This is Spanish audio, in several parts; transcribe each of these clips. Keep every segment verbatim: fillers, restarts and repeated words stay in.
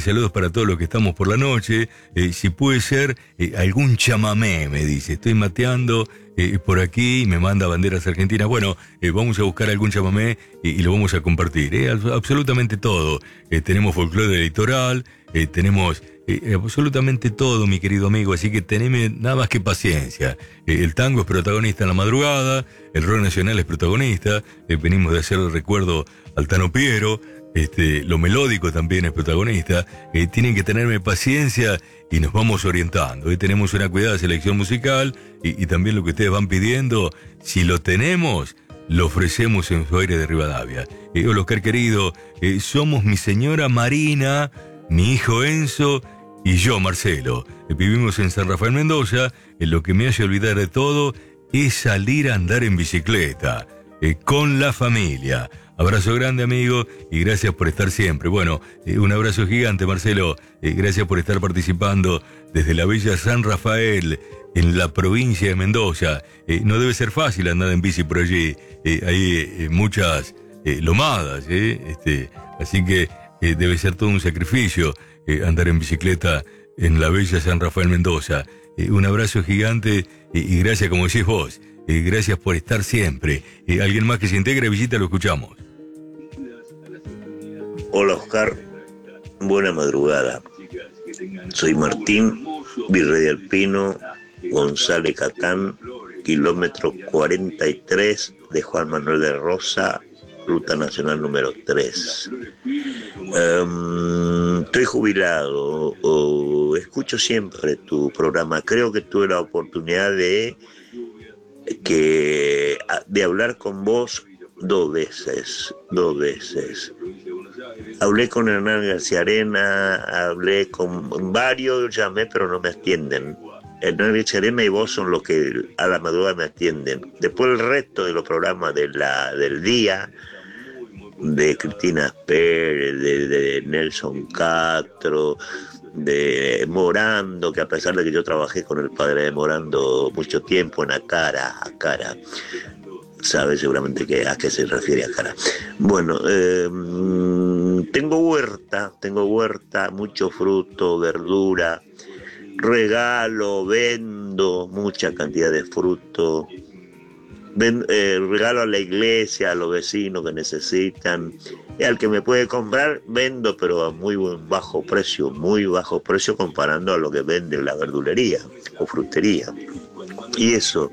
saludos para todos los que estamos por la noche. Eh, si puede ser, eh, algún chamamé, me dice. Estoy mateando eh, por aquí y me manda banderas argentinas. Bueno, eh, vamos a buscar algún chamamé eh, y lo vamos a compartir. Eh, absolutamente todo. Eh, tenemos folclore del litoral, eh, tenemos eh, absolutamente todo, mi querido amigo. Así que teneme nada más que paciencia. Eh, el tango es protagonista en la madrugada, el rock nacional es protagonista. Eh, venimos de hacer el recuerdo al Tano Piero. Este, lo melódico también es protagonista. Eh, tienen que tenerme paciencia y nos vamos orientando. Hoy tenemos una cuidada selección musical y, y también lo que ustedes van pidiendo, si lo tenemos, lo ofrecemos en su aire de Rivadavia. Eh, hola Oscar querido, eh, somos mi señora Marina, mi hijo Enzo y yo Marcelo. Eh, vivimos en San Rafael Mendoza. Eh, lo que me hace olvidar de todo es salir a andar en bicicleta eh, con la familia. Abrazo grande, amigo, y gracias por estar siempre. Bueno, eh, un abrazo gigante, Marcelo. Eh, gracias por estar participando desde la bella San Rafael, en la provincia de Mendoza. Eh, no debe ser fácil andar en bici por allí. Eh, hay eh, muchas eh, lomadas, eh, este, así que eh, debe ser todo un sacrificio eh, andar en bicicleta en la bella San Rafael Mendoza. Eh, un abrazo gigante y, y gracias, como decís vos. Eh, gracias por estar siempre. Eh, ¿Alguien más que se integre, visita, lo escuchamos? Hola Oscar, buena madrugada. Soy Martín, Virrey del Pino, González Catán, kilómetro cuarenta y tres de Juan Manuel de Rosa, Ruta Nacional número tres. Um, estoy jubilado, o escucho siempre tu programa. Creo que tuve la oportunidad de, que, de hablar con vos dos veces, dos veces. Hablé con Hernán García Arena, hablé con varios, llamé pero no me atienden. Hernán García Arena y vos son los que a la madrugada me atienden. Después el resto de los programas de la, del día, de Cristina Pérez, de, de Nelson Castro, de Morando, que a pesar de que yo trabajé con el padre de Morando mucho tiempo en Acara, Acara, sabe seguramente que, a qué se refiere Acara. Bueno, eh, tengo huerta, tengo huerta, mucho fruto, verdura, regalo, vendo mucha cantidad de fruto, ven, eh, regalo a la iglesia, a los vecinos que necesitan, y al que me puede comprar, vendo, pero a muy bajo precio, muy bajo precio comparando a lo que vende la verdulería o frutería. Y eso,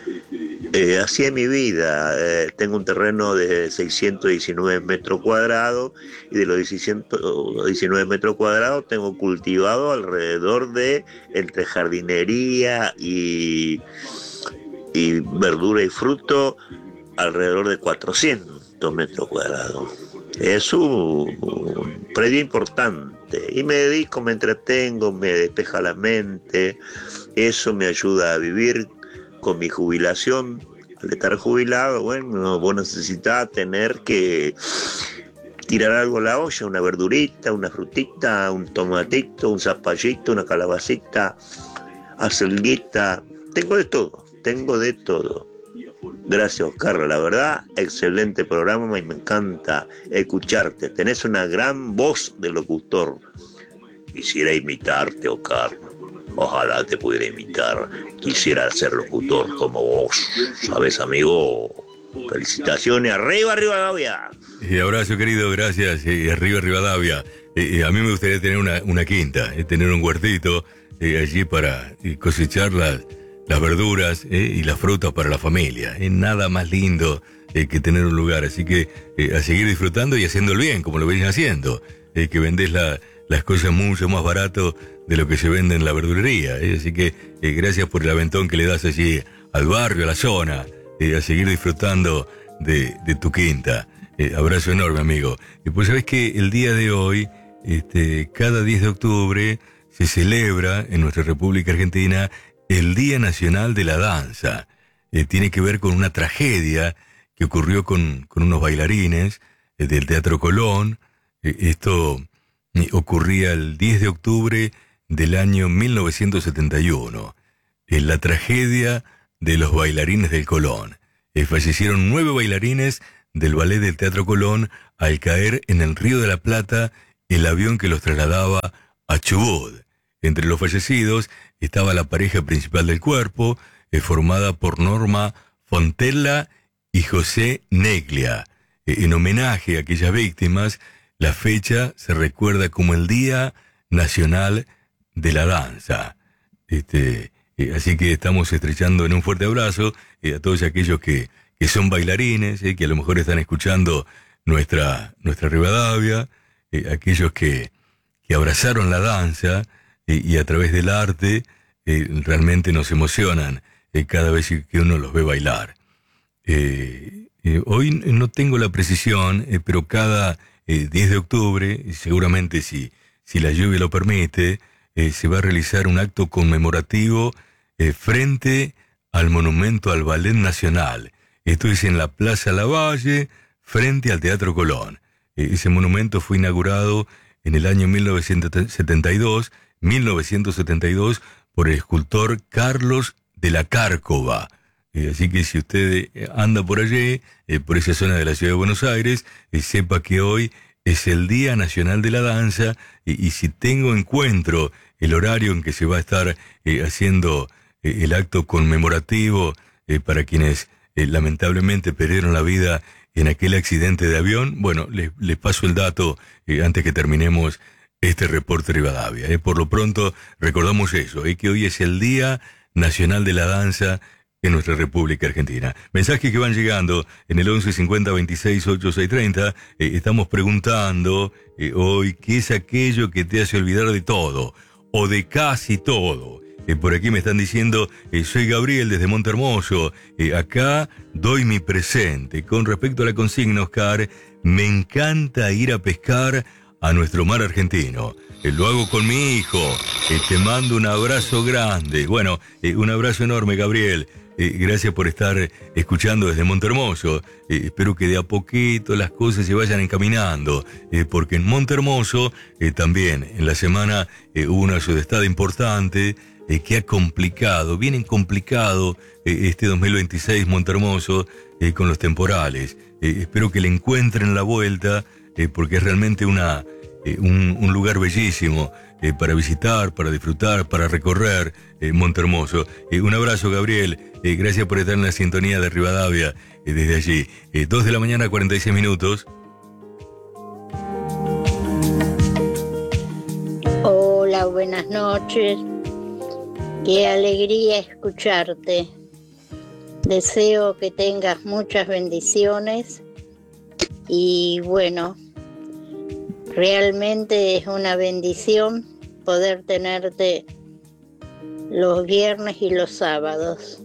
Eh, así es mi vida. Eh, tengo un terreno de seiscientos diecinueve metros cuadrados y de los seiscientos diecinueve metros cuadrados tengo cultivado alrededor de, entre jardinería y, y verdura y fruto, alrededor de cuatrocientos metros cuadrados. Es un, un predio importante y me dedico, me entretengo, me despeja la mente. Eso me ayuda a vivir. Con mi jubilación, al estar jubilado, bueno, vos necesitás tener que tirar algo a la olla, una verdurita, una frutita, un tomatito, un zapallito, una calabacita, acelguita. Tengo de todo, tengo de todo. Gracias, Oscar, la verdad, excelente programa y me encanta escucharte. Tenés una gran voz de locutor. Quisiera imitarte, Oscar. Ojalá te pudiera imitar. Quisiera ser locutor como vos. ¿Sabes, amigo? Felicitaciones. ¡Arriba, Rivadavia! Y abrazo, querido. Gracias. Y arriba, Rivadavia. Eh, a mí me gustaría tener una, una quinta, eh, tener un huertito eh, allí para eh, cosechar las, las verduras eh, y las frutas para la familia. Es eh, nada más lindo eh, que tener un lugar. Así que eh, a seguir disfrutando y haciendo el bien, como lo venís haciendo. Eh, que vendés la, las cosas mucho más barato de lo que se vende en la verdulería, ¿eh? Así que eh, gracias por el aventón que le das allí al barrio, a la zona, eh, a seguir disfrutando de, de tu quinta. Eh, abrazo enorme, amigo. Y pues sabés que el día de hoy, este, cada diez de octubre, se celebra en nuestra República Argentina el Día Nacional de la Danza. Eh, tiene que ver con una tragedia que ocurrió con, con unos bailarines eh, del Teatro Colón. Eh, esto eh, ocurría el diez de octubre del año mil novecientos setenta y uno, en la tragedia de los bailarines del Colón. Eh, fallecieron nueve bailarines del ballet del Teatro Colón al caer en el Río de la Plata el avión que los trasladaba a Chubut. Entre los fallecidos estaba la pareja principal del cuerpo, eh, formada por Norma Fontella y José Neglia. Eh, en homenaje a aquellas víctimas, la fecha se recuerda como el Día Nacional de la Danza. Este, eh, así que estamos estrechando en un fuerte abrazo eh, a todos aquellos que, que son bailarines, eh, que a lo mejor están escuchando nuestra, nuestra Rivadavia, eh, aquellos que, que abrazaron la danza eh, y a través del arte eh, realmente nos emocionan eh, cada vez que uno los ve bailar. Eh, eh, hoy no tengo la precisión, eh, pero cada eh, diez de octubre, seguramente si, si la lluvia lo permite, eh, se va a realizar un acto conmemorativo eh, frente al Monumento al Ballet Nacional. Esto es en la Plaza Lavalle, frente al Teatro Colón. Eh, ese monumento fue inaugurado en el año mil novecientos setenta y dos por el escultor Carlos de la Cárcova. Eh, así que si usted anda por allí, eh, por esa zona de la ciudad de Buenos Aires, eh, sepa que hoy es el Día Nacional de la Danza, y, y si tengo encuentro el horario en que se va a estar eh, haciendo eh, el acto conmemorativo eh, para quienes eh, lamentablemente perdieron la vida en aquel accidente de avión, bueno, les, les paso el dato eh, antes que terminemos este reporte Rivadavia. Eh. Por lo pronto, recordamos eso, eh, que hoy es el Día Nacional de la Danza en nuestra República Argentina. Mensajes que van llegando en el once cincuenta veintiséis ochenta y seis treinta. Eh, estamos preguntando eh, hoy qué es aquello que te hace olvidar de todo, o de casi todo. Eh, por aquí me están diciendo, eh, soy Gabriel desde Montehermoso, eh, acá doy mi presente. Con respecto a la consigna, Oscar, me encanta ir a pescar a nuestro mar argentino. Eh, lo hago con mi hijo. Eh, te mando un abrazo grande. Bueno, eh, un abrazo enorme, Gabriel. Eh, gracias por estar escuchando desde Montehermoso. Eh, espero que de a poquito las cosas se vayan encaminando, eh, porque en Montehermoso eh, también en la semana eh, hubo una sudestada importante eh, que ha complicado, bien complicado eh, este dos mil veintiséis Montehermoso eh, con los temporales. Eh, espero que le encuentren la vuelta, eh, porque es realmente una, eh, un, un lugar bellísimo eh, para visitar, para disfrutar, para recorrer eh, Montehermoso. Eh, un abrazo, Gabriel. Eh, gracias por estar en la sintonía de Rivadavia eh, desde allí. Eh, dos de la mañana, cuarenta y seis minutos. Hola, buenas noches. Qué alegría escucharte. Deseo que tengas muchas bendiciones y bueno, realmente es una bendición poder tenerte los viernes y los sábados.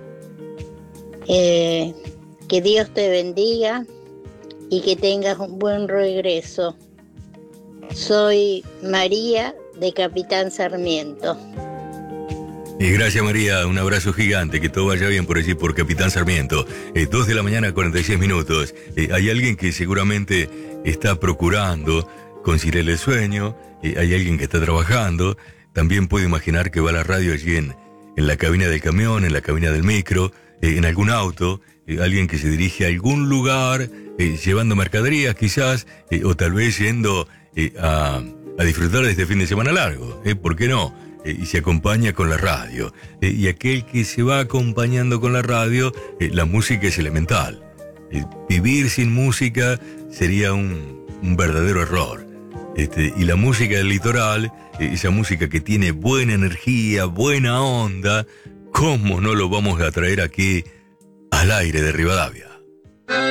Eh, que Dios te bendiga y que tengas un buen regreso. Soy María de Capitán Sarmiento. Y gracias, María, un abrazo gigante, que todo vaya bien por allí, por Capitán Sarmiento. Eh, dos de la mañana, cuarenta y seis minutos. Eh, hay alguien que seguramente está procurando conciliar el sueño, eh, hay alguien que está trabajando, también puede imaginar que va a la radio allí en, en la cabina del camión, en la cabina del micro, eh, en algún auto, eh, alguien que se dirige a algún lugar, eh, llevando mercaderías quizás, eh, o tal vez yendo eh, a, a disfrutar de este fin de semana largo, eh, ¿por qué no? Eh, y se acompaña con la radio. Eh, y aquel que se va acompañando con la radio, eh, la música es elemental. Eh, vivir sin música sería un, un verdadero error. Este, y la música del litoral, eh, esa música que tiene buena energía, buena onda, ¿cómo no lo vamos a traer aquí al aire de Rivadavia?